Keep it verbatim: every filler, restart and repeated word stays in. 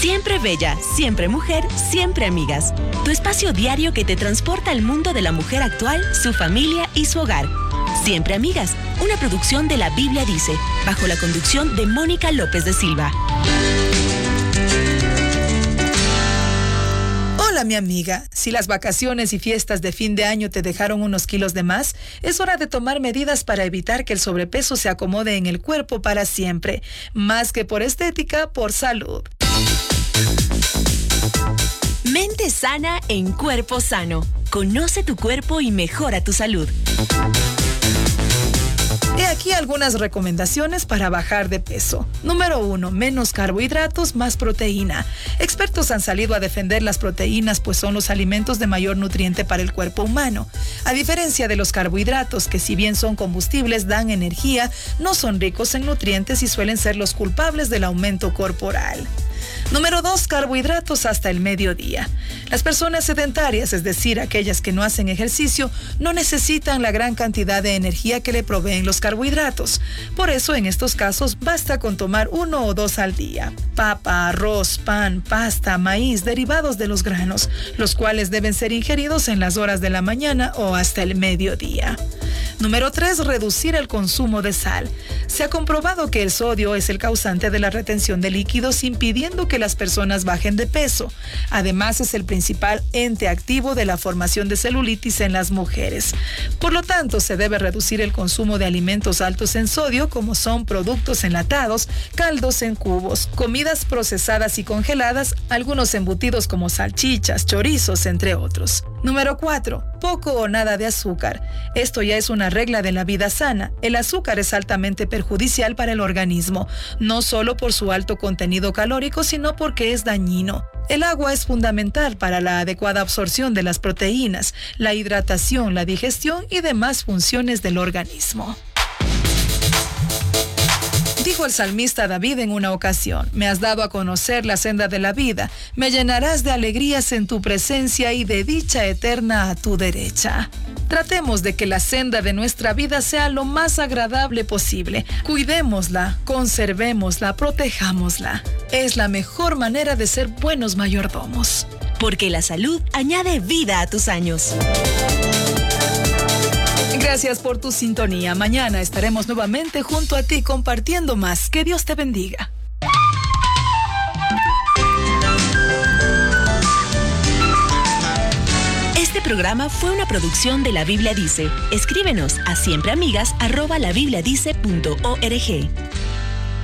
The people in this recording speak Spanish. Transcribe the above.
Siempre bella, siempre mujer, siempre amigas. Tu espacio diario que te transporta al mundo de la mujer actual, su familia y su hogar. Siempre Amigas, una producción de La Biblia Dice, bajo la conducción de Mónica López de Silva. Hola, mi amiga. Si las vacaciones y fiestas de fin de año te dejaron unos kilos de más, es hora de tomar medidas para evitar que el sobrepeso se acomode en el cuerpo para siempre. Más que por estética, por salud. Mente sana en cuerpo sano. Conoce tu cuerpo y mejora tu salud. He aquí algunas recomendaciones para bajar de peso. Número uno, menos carbohidratos, más proteína. Expertos han salido a defender las proteínas, pues son los alimentos de mayor nutriente para el cuerpo humano. A diferencia de los carbohidratos, que si bien son combustibles, dan energía, no son ricos en nutrientes y suelen ser los culpables del aumento corporal. Número dos, carbohidratos hasta el mediodía. Las personas sedentarias, es decir, aquellas que no hacen ejercicio, no necesitan la gran cantidad de energía que le proveen los carbohidratos. Por eso, en estos casos, basta con tomar uno o dos al día. Papa, arroz, pan, pasta, maíz, derivados de los granos, los cuales deben ser ingeridos en las horas de la mañana o hasta el mediodía. Número tres, reducir el consumo de sal. Se ha comprobado que el sodio es el causante de la retención de líquidos, impidiendo que las personas bajen de peso. Además, es el principal ente activo de la formación de celulitis en las mujeres. Por lo tanto, se debe reducir el consumo de alimentos altos en sodio, como son productos enlatados, caldos en cubos, comidas procesadas y congeladas, algunos embutidos como salchichas, chorizos, entre otros. Número cuatro. Poco o nada de azúcar. Esto ya es una regla de la vida sana. El azúcar es altamente perjudicial para el organismo, no solo por su alto contenido calórico, sino porque es dañino. El agua es fundamental para la adecuada absorción de las proteínas, la hidratación, la digestión y demás funciones del organismo. Dijo el salmista David en una ocasión: me has dado a conocer la senda de la vida, me llenarás de alegrías en tu presencia y de dicha eterna a tu derecha. Tratemos de que la senda de nuestra vida sea lo más agradable posible. Cuidémosla, conservémosla, protejámosla. Es la mejor manera de ser buenos mayordomos. Porque la salud añade vida a tus años. Gracias por tu sintonía. Mañana estaremos nuevamente junto a ti compartiendo más. Que Dios te bendiga. Este programa fue una producción de La Biblia Dice. Escríbenos a siempreamigas arroba labibliadice punto org.